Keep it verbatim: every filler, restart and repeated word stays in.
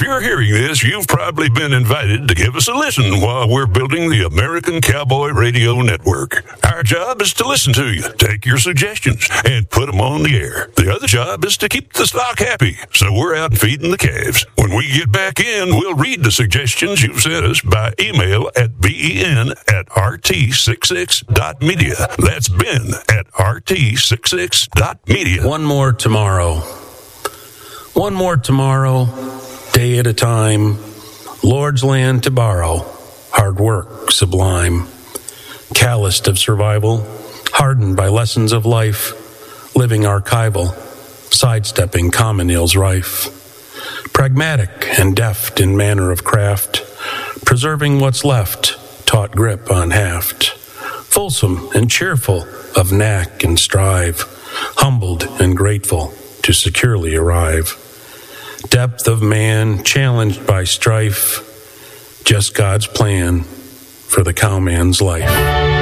you're hearing this, you've probably been invited to give us a listen while we're building the American Cowboy Radio Network. Our job is to listen to you, take your suggestions, and put them on the air. The other job is to keep the stock happy, so we're out feeding the calves. When we get back in, we'll read the suggestions you've sent us by email at ben at r t sixty-six dot media. That's Ben at r t sixty-six dot media. One more tomorrow. One more tomorrow, day at a time. Lord's land to borrow. Hard work sublime. Calloused of survival, hardened by lessons of life, living archival, sidestepping common ills rife. Pragmatic and deft in manner of craft, preserving what's left, taut grip on haft. Fulsome and cheerful of knack and strive, humbled and grateful to securely arrive. Depth of man challenged by strife, just God's plan for the cowman's life.